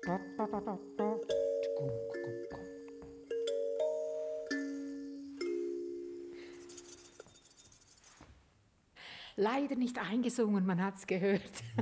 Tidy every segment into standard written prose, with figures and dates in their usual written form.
Leider nicht eingesungen, man hat's gehört.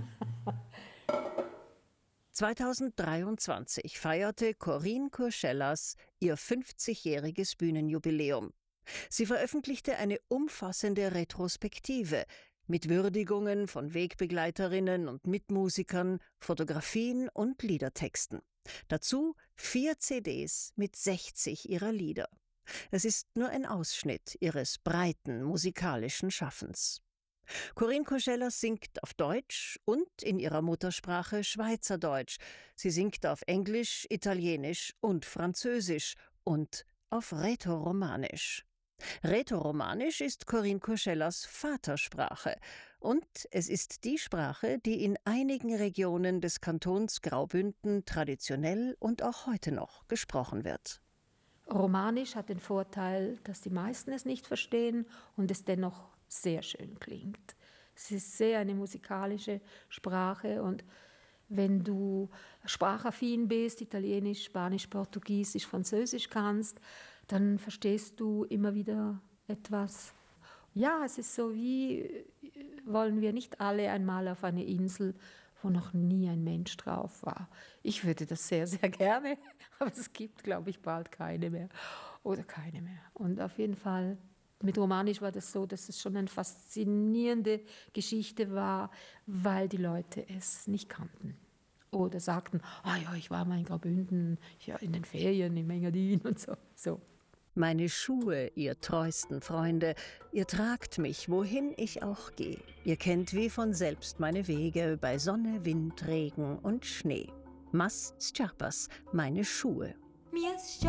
2023 feierte Corinne Courcellas ihr 50-jähriges Bühnenjubiläum. Sie veröffentlichte eine umfassende Retrospektive mit Würdigungen von Wegbegleiterinnen und Mitmusikern, Fotografien und Liedertexten. Dazu 4 CDs mit 60 ihrer Lieder. Es ist nur ein Ausschnitt ihres breiten musikalischen Schaffens. Corinne Courcellas singt auf Deutsch und in ihrer Muttersprache Schweizerdeutsch. Sie singt auf Englisch, Italienisch und Französisch und auf Rätoromanisch. Rätoromanisch ist Corinne Courcellas Vatersprache und es ist die Sprache, die in einigen Regionen des Kantons Graubünden traditionell und auch heute noch gesprochen wird. Romanisch hat den Vorteil, dass die meisten es nicht verstehen und es dennoch sehr schön klingt. Es ist sehr eine musikalische Sprache und wenn du sprachaffin bist, Italienisch, Spanisch, Portugiesisch, Französisch kannst, dann verstehst du immer wieder etwas. Ja, es ist so wie, wollen wir nicht alle einmal auf eine Insel, wo noch nie ein Mensch drauf war. Ich würde das sehr, sehr gerne, aber es gibt, glaube ich, bald keine mehr oder keine mehr. Und auf jeden Fall, mit Romanisch war das so, dass es schon eine faszinierende Geschichte war, weil die Leute es nicht kannten. Oder sagten, ja, ich war mal in Graubünden, ja, in den Ferien in Engadin und so. Meine Schuhe, ihr treuesten Freunde, ihr tragt mich, wohin ich auch gehe. Ihr kennt wie von selbst meine Wege bei Sonne, Wind, Regen und Schnee. Mas Sciarpas, meine Schuhe.